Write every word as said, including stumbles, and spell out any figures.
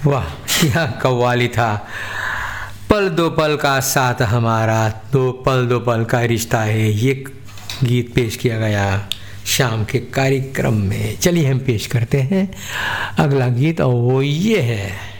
वाह, क्या कव्वाली था। पल दो पल का साथ हमारा, दो पल दो पल का रिश्ता है, ये गीत पेश किया गया शाम के कार्यक्रम में। चलिए हम पेश करते हैं अगला गीत, और वो ये है